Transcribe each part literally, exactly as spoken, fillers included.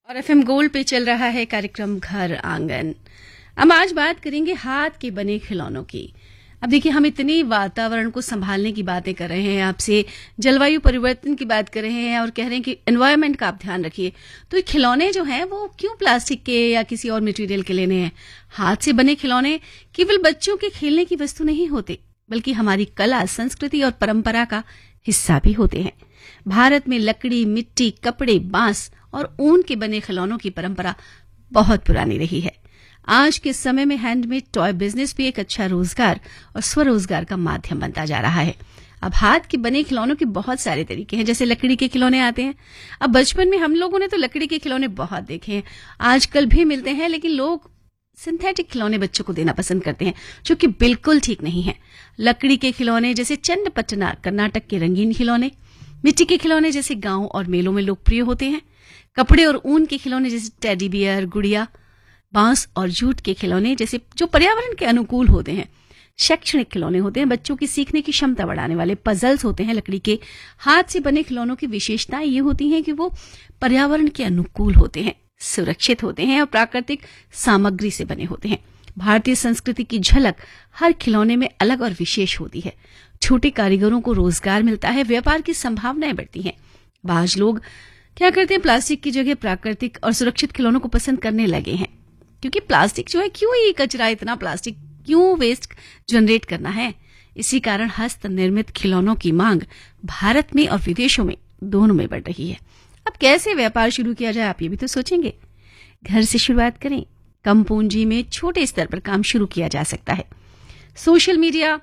और FM gold पे चल रहा है कार्यक्रम घर आंगन। हम आज बात करेंगे हाथ के बने खिलौनों की। अब देखिए, हम इतनी वातावरण को संभालने की बातें कर रहे हैं, आपसे जलवायु परिवर्तन की बात कर रहे हैं और कह रहे हैं कि एनवायरनमेंट का आप ध्यान रखिए। तो ये खिलौने जो हैं वो क्यों प्लास्टिक के या किसी और मटेरियल के लेने हैं? हाथ से बने खिलौने केवल बच्चों के खेलने की वस्तु नहीं होते, बल्कि हमारी कला, संस्कृति और परंपरा का हिस्सा भी होते हैं। भारत में लकड़ी, मिट्टी, कपड़े, बांस और ऊन के बने खिलौनों की परंपरा बहुत पुरानी रही है। आज के समय में हैंडमेड टॉय बिजनेस भी एक अच्छा रोजगार और स्वरोजगार का माध्यम बनता जा रहा है। अब हाथ के बने खिलौनों के बहुत सारे तरीके हैं, जैसे लकड़ी के खिलौने आते हैं। अब बचपन में हम लोगों ने तो लकड़ी के खिलौने बहुत देखे हैं, आजकल भी मिलते हैं, लेकिन लोग सिंथेटिक खिलौने बच्चों को देना पसंद करते हैं, जो कि बिल्कुल ठीक नहीं है। लकड़ी के खिलौने जैसे चंडपटना कर्नाटक के रंगीन खिलौने, मिट्टी के खिलौने जैसे गांव और मेलों में लोकप्रिय होते हैं, कपड़े और ऊन के खिलौने जैसे टेडी बियर, गुड़िया, बांस और जूट के खिलौने जैसे जो पर्यावरण के अनुकूल होते हैं, शैक्षणिक खिलौने होते हैं, बच्चों की सीखने की क्षमता बढ़ाने वाले पजल्स होते हैं। लकड़ी के हाथ से बने खिलौनों की विशेषताएं ये होती हैं कि वो पर्यावरण के अनुकूल होते हैं, सुरक्षित होते हैं और प्राकृतिक सामग्री से बने होते हैं। भारतीय संस्कृति की झलक हर खिलौने में अलग और विशेष होती है। छोटे कारीगरों को रोजगार मिलता है, व्यापार की संभावनाएं बढ़ती हैं। बाज लोग क्या करते हैं, प्लास्टिक की जगह प्राकृतिक और सुरक्षित खिलौनों को पसंद करने लगे हैं, क्योंकि प्लास्टिक जो है, क्यों ये कचरा, इतना प्लास्टिक क्यों वेस्ट जनरेट करना है। इसी कारण हस्त निर्मित खिलौनों की मांग भारत में और विदेशों में दोनों में बढ़ रही है। अब कैसे व्यापार शुरू किया जाए, आप ये भी तो सोचेंगे। घर से शुरुआत करें, कम पूंजी में छोटे स्तर पर काम शुरू किया जा सकता है। सोशल मीडिया,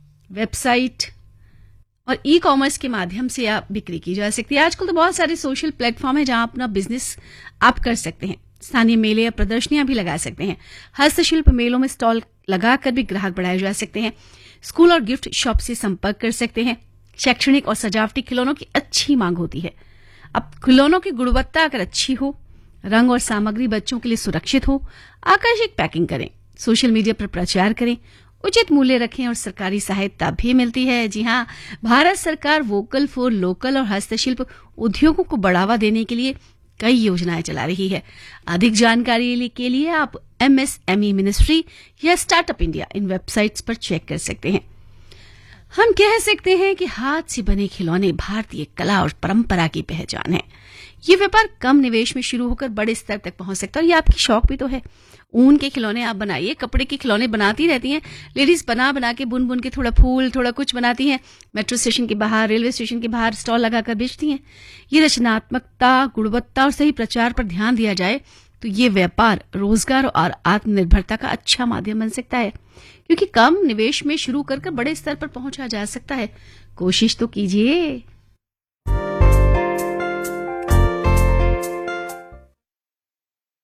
वेबसाइट और ई कॉमर्स के माध्यम से आप बिक्री की जा सकती है। आजकल तो बहुत सारे सोशल प्लेटफॉर्म है जहां अपना बिजनेस आप कर सकते हैं। स्थानीय मेले या प्रदर्शनियां भी लगा सकते हैं। हस्तशिल्प मेलों में स्टॉल लगाकर भी ग्राहक बढ़ाए जा सकते हैं। स्कूल और गिफ्ट शॉप से संपर्क कर सकते हैं। शैक्षणिक और सजावटी खिलौनों की अच्छी मांग होती है। अब खिलौनों की गुणवत्ता अगर अच्छी हो, रंग और सामग्री बच्चों के लिए सुरक्षित हो, आकर्षक पैकिंग करें, सोशल मीडिया पर प्रचार करें, उचित मूल्य रखें और सरकारी सहायता भी मिलती है। जी हाँ, भारत सरकार वोकल फॉर लोकल और हस्तशिल्प उद्योगों को बढ़ावा देने के लिए कई योजनाएं चला रही है। अधिक जानकारी के लिए आप एमएसएमई मिनिस्ट्री या स्टार्टअप इंडिया इन वेबसाइट्स पर चेक कर सकते हैं। हम कह सकते हैं कि हाथ से बने खिलौने भारतीय कला और परंपरा की पहचान है। ये व्यापार कम निवेश में शुरू होकर बड़े स्तर तक पहुंच सकता है और ये आपकी शौक भी तो है। ऊन के खिलौने आप बनाइए, कपड़े के खिलौने बनाती रहती हैं लेडीज, बना बना के बुन बुन के थोड़ा फूल थोड़ा कुछ बनाती हैं, मेट्रो स्टेशन के बाहर, रेलवे स्टेशन के बाहर स्टॉल लगाकर बेचती हैं। ये रचनात्मकता, गुणवत्ता और सही प्रचार पर ध्यान दिया जाए तो ये व्यापार रोजगार और आत्मनिर्भरता का अच्छा माध्यम बन सकता है, क्योंकि कम निवेश में शुरू कर कर बड़े स्तर पर पहुंचा जा सकता है। कोशिश तो कीजिए।